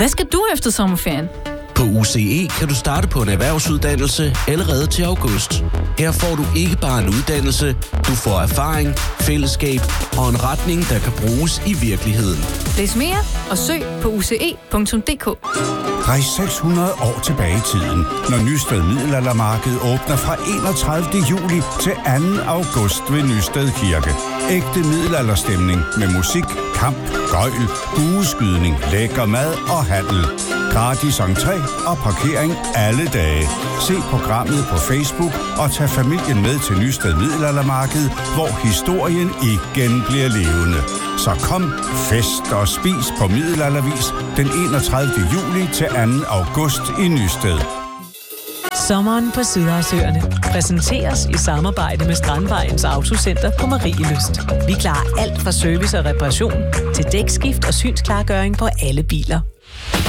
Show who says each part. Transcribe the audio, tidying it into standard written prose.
Speaker 1: Hvad skal du efter sommerferien?
Speaker 2: På UCE kan du starte på en erhvervsuddannelse allerede til august. Her får du ikke bare en uddannelse, du får erfaring, fællesskab og en retning, der kan bruges i virkeligheden.
Speaker 1: Læs mere og søg på uce.dk.
Speaker 3: Rejs 600 år tilbage i tiden, når Nysted Middelaldermarked åbner fra 31. juli til 2. august ved Nysted Kirke. Ægte middelalderstemning med musik, kamp, gøjl, bueskydning, lækker mad og handel. Gratis entré og parkering alle dage. Se programmet på Facebook og tag familien med til Nysted Middelaldermarked, hvor historien igen bliver levende. Så kom, fest og spis på middelaldervis den 31. juli til 2. august i Nysted.
Speaker 4: Sommeren på Sydhavsøerne præsenteres i samarbejde med Strandvejens Autocenter på Marielyst. Vi klarer alt fra service og reparation til dækskift og synsklargøring på alle biler.